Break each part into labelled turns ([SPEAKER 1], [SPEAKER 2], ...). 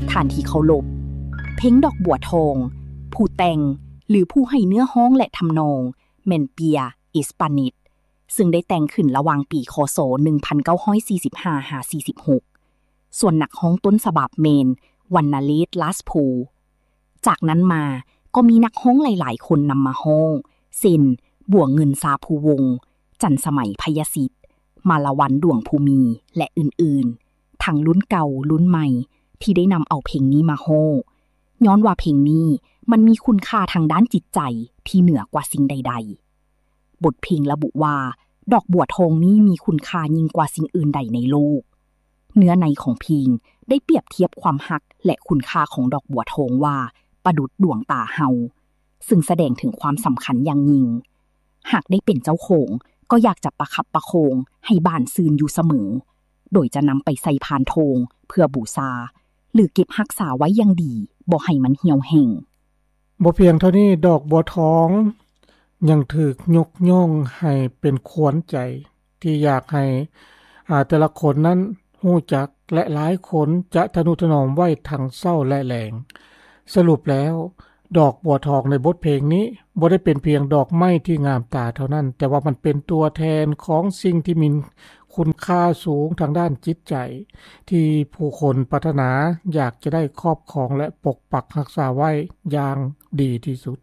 [SPEAKER 1] ท่านที่เคารพเพลงดอกบัวทองผู้แต่งหรือผู้ให้เนื้อฮ้องและทำนองแม่นเปียอิสปานิตซึ่งได้แต่งขึ้นระหว่างปีคศ1945-46ส่วนนักฮ้องต้นฉบับเมนวรรณเลศลาสพูจากนั้นมาก็มีนักฮ้องหลายๆคนนำมาฮ้องเช่นบัวเงินสาภูวงศ์จันสมัยพยสิทธิ์มาละวันดวงภูมีและอื่นๆทั้งรุ่นเก่ารุ่นใหม่ที่ได้นำเอาเพลงนี้มาฮ้องย้อนว่าเพลงนี้มันมีคุณค่าทางด้านจิตใจที่เหนือกว่าสิ่งใดๆบทเพลงระบุว่าดอกบัวทองนี้มีคุณค่ายิ่งกว่าสิ่งอื่นใดในโลกเนื้อในของเพลงได้เปรียบเทียบความรักและคุณค่าของดอกบัวทองว่าประดุจดวงตาเฮาซึ่งแสดงถึงความสำคัญอย่างยิ่งหากได้เป็นเจ้าของก็อยากจะประคับประคองให้บ้านซื่นอยู่เสมอโดยจะนำไปใส่พานทองเพื่อบูชาหรือเก็บรักษาไว้อย่างดีบ่ให้มันเหี่ยวแห้ง
[SPEAKER 2] บ่เพียงเท่านี้ดอกบัวทองยังถูกยกย่องให้เป็นขวัญใจที่อยากให้แต่ละคนนั้นฮู้จักและหลายคนจะทนุถนอมไว้ทั้งเช้าและแลงสรุปแล้วดอกบัวทองในบทเพลงนี้บ่ได้เป็นเพียงดอกไม้ที่งามตาเท่านั้นแต่ว่ามันเป็นตัวแทนของสิ่งที่มีคุณค่าสูงทางด้านจิตใจที่ผู้คนปรารถนาอยากจะได้ครอบครองและปกปักรักษาไว้อย่างดีที่สุด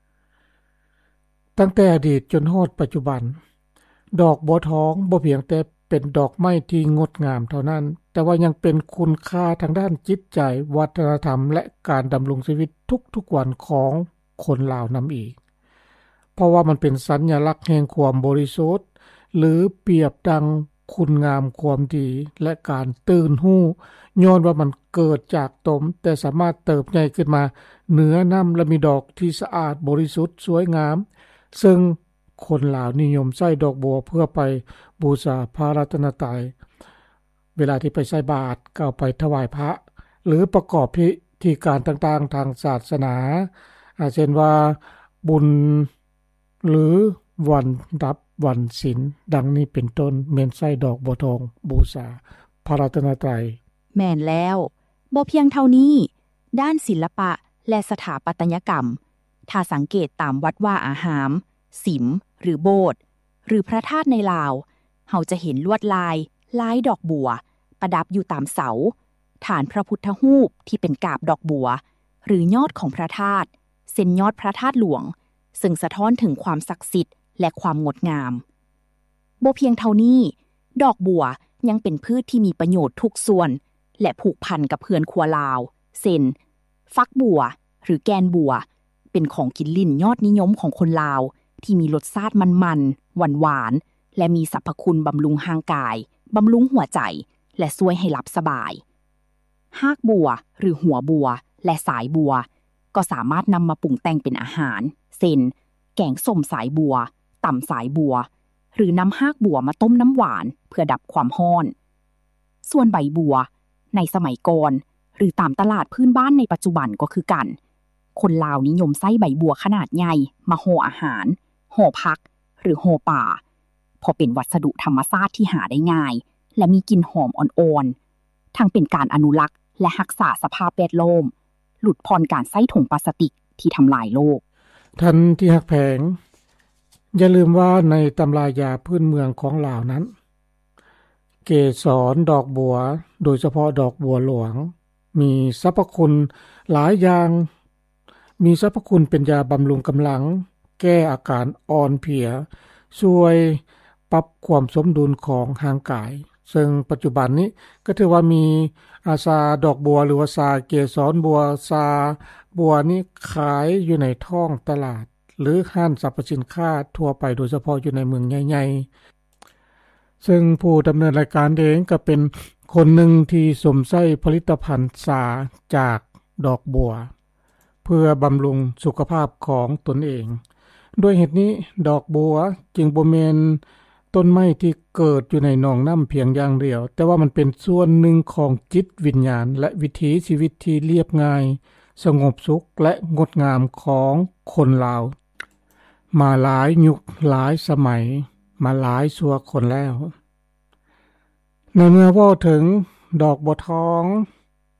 [SPEAKER 2] ตั้งแต่อดีตจนฮอดปัจจุบันดอกบัวทองบ่เพียงแต่เป็นดอกไม้ที่งดงามเท่านั้นแต่ว่ายังเป็นคุณค่าทางด้านจิตใจวัฒนธรรมและการดำรงชีวิตทุกๆวันของคนลาวนำอีกเพราะว่ามันเป็นสัญลักษณ์แห่งความบริสุทธิ์หรือเปรียบดังคุณงามความดีและการตื่นหู้ย้อนว่ามันเกิดจากตมแต่สามารถเติบใหญ่ขึ้นมาเหนือน้ำและมีดอกที่สะอาดบริสุทธิ์สวยงามซึ่งคนลาวนิยมใช้ดอกบัวเพื่อไปบูชาพระรัตนตรัยเวลาที่ไปใส่บาตรก็ไปถวายพระหรือประกอบพิธีการต่างๆทางศาสนาเช่นว่าบุญหรือวันรับวันศีลดังนี้เป็นต้นแม่นใช้ดอกบัวทองบูชาพระรัตนตรัย
[SPEAKER 1] แม่นแล้วบ่เพียงเท่านี้ด้านศิลปะและสถาปัตยกรรมถ้าสังเกตตามวัดว่าอาหามสิมหรือโบสถ์หรือพระธาตุในลาวเฮาจะเห็นลวดลายดอกบัวประดับอยู่ตามเสาฐานพระพุทธรูปที่เป็นกาบดอกบัวหรือยอดของพระธาตุเส้นยอดพระธาตุหลวงซึ่งสะท้อนถึงความศักดิ์สิทธิ์และความงดงามบ่เพียงเท่านี้ดอกบัวยังเป็นพืชที่มีประโยชน์ทุกส่วนและผูกพันกับเพื่อนครัวลาวเช่นฟักบัวหรือแกนบัวเป็นของกินลิ้นยอดนิยมของคนลาวที่มีรสชาติมันๆหวานๆและมีสรรพคุณบำรุงร่างกายบำรุงหัวใจและช่วยให้หลับสบายหากบัวหรือหัวบัวและสายบัวก็สามารถนำมาปรุงแต่งเป็นอาหารเช่นแกงส้มสายบัวตำสายบัวหรือนำหากบัวมาต้มน้ำหวานเพื่อดับความร้อนส่วนใบบัวในสมัยก่อนหรือตามตลาดพื้นบ้านในปัจจุบันก็คือกันคนลาวนิยมใช้ใบบัวขนาดใหญ่มาห่ออาหารห่อผักหรือห่อป่าพอเป็นวัสดุธรรมชาติที่หาได้ง่ายและมีกลิ่นหอมอ่อนๆทั้งเป็นการอนุรักษ์และรักษาสภาพแวดล้อมหลุดพ้นการใช้ถุงพลาสติกที่ทำลายโลก
[SPEAKER 2] ท่านที่ฮักแพงอย่าลืมว่าในตำรายาพื้นเมืองของลาวนั้นเกสรดอกบัวโดยเฉพาะดอกบัวหลวงมีสรรพคุณหลายอย่างมีสรรพคุณเป็นยาบำรุงกำลังแก้อาการอ่อนเพลียช่วยปรับความสมดุลของร่างกายซึ่งปัจจุบันนี้ก็ถือว่ามีอาซาดอกบัวหรือว่าซาเกสรบัวซาบัวนี้ขายอยู่ในท้องตลาดหรือห้างสรรพสินค้าทั่วไปโดยเฉพาะอยู่ในเมืองใหญ่ๆซึ่งผู้ดำเนินรายการเองก็เป็นคนหนึ่งที่สวมใส่ผลิตภัณฑ์ซาจากดอกบัวเพื่อบำรุงสุขภาพของตนเองด้วยเหตุนี้ดอกบัวจึงบ่แม่นต้นไม้ที่เกิดอยู่ในหนองน้ำเพียงอย่างเดียวแต่ว่ามันเป็นส่วนหนึ่งของจิตวิญญาณและวิถีชีวิตที่เรียบง่ายสงบสุขและงดงามของคนลาวมาหลายยุคหลายสมัยมาหลายชั่วคนแล้วในเมื่อว่าถึงดอกบัวทอง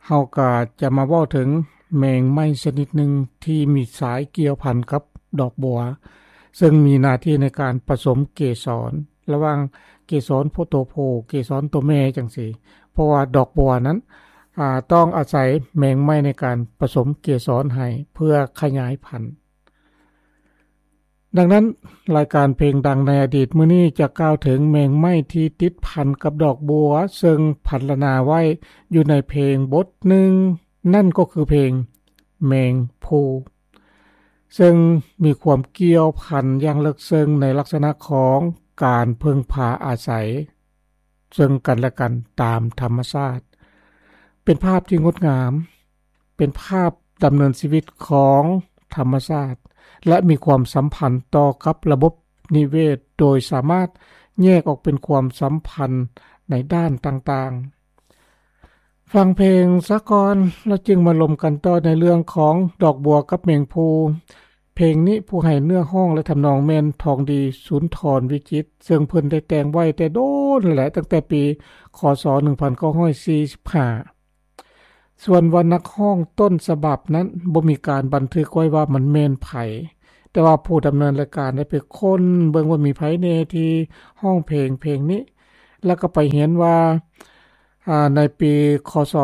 [SPEAKER 2] เฮาก็จะมาเว้าถึงแมงไม้ชนิดหนึ่งที่มีสายเกี่ยวพันกับดอกบัวซึ่งมีหน้าที่ในการผสมเกสรระหว่างเกสรโพโตโพเกสรตัวแม่จังซี่เพราะว่าดอกบัวนั้นต้องอาศัยแมงไม้ในการผสมเกสรให้เพื่อขยายพันธุ์ดังนั้นรายการเพลงดังในอดีตมื้อนี้จะกล่าวถึงแมงไม้ที่ติดพันกับดอกบัวซึ่งพรรณนาไว้อยู่ในเพลงบทหนึ่งนั่นก็คือเพลงแมงภูซึ่งมีความเกี่ยวพันอย่างลึกซึ้งในลักษณะของการพึ่งพาอาศัยซึ่งกันและกันตามธรรมชาติเป็นภาพที่งดงามเป็นภาพดำเนินชีวิตของธรรมชาติและมีความสัมพันธ์ต่อกับระบบนิเวศโดยสามารถแยกออกเป็นความสัมพันธ์ในด้านต่างๆฟังเพลงซะก่อนแล้วจึงมาลมกันต่อในเรื่องของดอกบัวกับแมงภูเพลงนี้ผู้ให้เนื้อห้องและทำนองแม่นทองดีสุนทรวิจิตรซึ่งเพิ่นได้แต่งไว้แต่โดนแหละตั้งแต่ปีคศ1945ส่วนวันนักห้องต้นฉบับนั้นบ่มีการบันทึกไว้ว่ามันแม่นไผแต่ว่าผู้ดำเนินรายการได้ไปค้นเบิ่งว่ามีไผแน่ที่ห้องเพลงนี้แล้วก็ไปเห็นว่าในปีคศ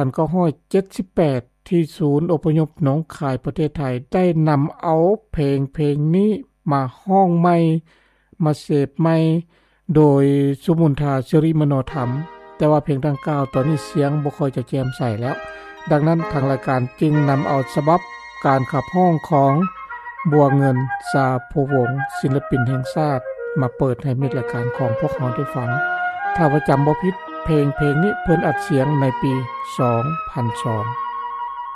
[SPEAKER 2] 1978ที่ศูนย์อพยพหนองคายประเทศไทยได้นำเอาเพลงนี้มาห้องใหม่มาเสพใหม่โดยสุมนทาสิริมโนธรรมแต่ว่าเพลงดังกล่าวตอนนี้เสียงบ่ค่อยจะแจ่มใสแล้วดังนั้นทางรายการจึงนำเอาฉบับการขับห้องของบัวเงินสาโพวงศ์ศิลปินแห่งชาติมาเปิดให้มิตรรายการของพวกเราได้ฟังถ้าว่าจำบ่ผิดเพลงนี้เพิ่นอัดเสียงในปี 2002